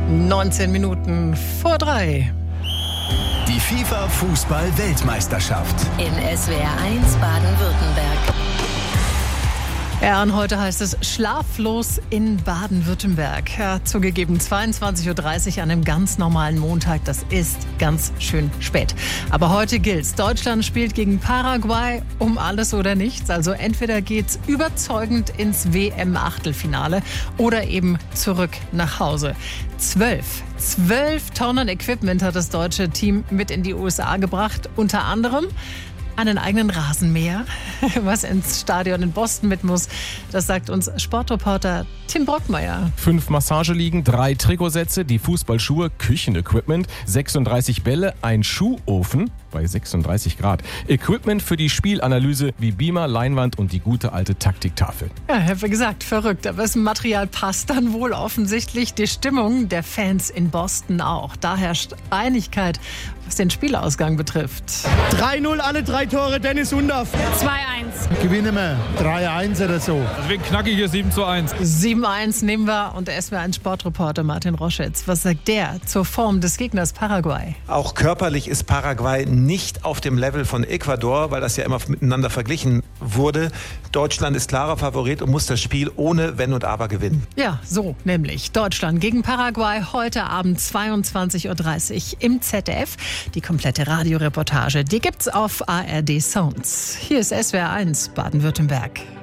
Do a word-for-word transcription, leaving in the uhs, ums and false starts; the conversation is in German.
neunzehn Minuten vor drei. Die FIFA-Fußball-Weltmeisterschaft. In S W R eins Baden-Württemberg. Ja, und heute heißt es schlaflos in Baden-Württemberg. Ja, zugegeben zweiundzwanzig Uhr dreißig an einem ganz normalen Montag. Das ist ganz schön spät. Aber heute gilt's. Deutschland spielt gegen Paraguay um alles oder nichts. Also entweder geht's überzeugend ins W M-Achtelfinale oder eben zurück nach Hause. Zwölf, zwölf Tonnen Equipment hat das deutsche Team mit in die U S A gebracht. Unter anderem einen eigenen Rasenmäher, was ins Stadion in Boston mit muss. Das sagt uns Sportreporter Tim Brockmeier. Fünf Massageliegen, drei Trikotsätze, die Fußballschuhe, Küchenequipment, sechsunddreißig Bälle, ein Schuhofen bei sechsunddreißig Grad. Equipment für die Spielanalyse wie Beamer, Leinwand und die gute alte Taktiktafel. Ja, ich habe gesagt, verrückt. Aber das Material passt dann wohl offensichtlich. Die Stimmung der Fans in Boston auch. Da herrscht Einigkeit, was den Spielausgang betrifft. drei null, alle drei Tore, Dennis Undaff. zwei eins. Gewinnen wir drei eins oder so. Deswegen knacke ich hier sieben zu eins. sieben eins nehmen wir und S W R eins Sportreporter Martin Roschitz. Was sagt der zur Form des Gegners Paraguay? Auch körperlich ist Paraguay nicht auf dem Level von Ecuador, weil das ja immer miteinander verglichen wurde. Deutschland ist klarer Favorit und muss das Spiel ohne Wenn und Aber gewinnen. Ja, so nämlich. Deutschland gegen Paraguay heute Abend zweiundzwanzig Uhr dreißig im Z D F. Die komplette Radioreportage, die gibt's auf A R D Sounds. Hier ist S W R eins Baden-Württemberg.